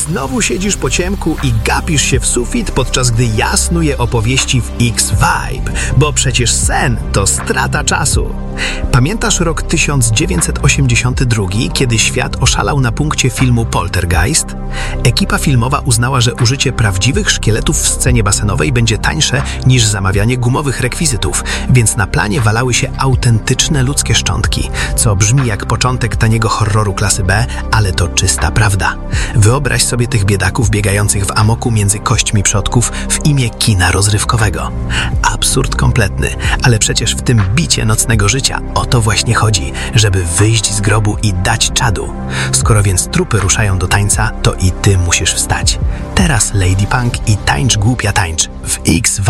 znowu siedzisz po ciemku i gapisz się w sufit, podczas gdy ja snuję opowieści w X-Vibe, bo przecież sen to strata czasu. Pamiętasz rok 1982, kiedy świat oszalał na punkcie filmu Poltergeist? Ekipa filmowa uznała, że użycie prawdziwych szkieletów w scenie basenowej będzie tańsze niż zamawianie gumowych rekwizytów, więc na planie walały się autentyczne ludzkie szczątki, co brzmi jak początek taniego horroru klasy B, ale to czysta prawda. Wyobraź sobie tych biedaków biegających w amoku między kośćmi przodków w imię kina rozrywkowego. Absurd kompletny, ale przecież w tym bicie nocnego życia o to właśnie chodzi, żeby wyjść z grobu i dać czadu. Skoro więc trupy ruszają do tańca, to i ty musisz wstać. Teraz Lady Punk i Tańcz Głupia Tańcz w X